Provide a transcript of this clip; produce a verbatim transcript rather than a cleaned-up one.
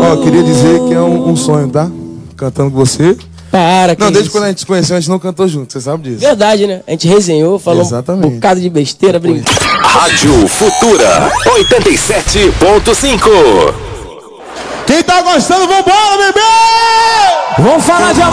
Ó, queria dizer que é um, um sonho, tá? Cantando com você. Para, que Não, desde isso? quando a gente se conheceu, a gente não cantou junto, você sabe disso. Verdade, né? A gente resenhou, falou Exatamente. um bocado de besteira, brincando. Rádio Futura oitenta e sete ponto cinco. Quem tá gostando, vambora, bebê! Vamos falar de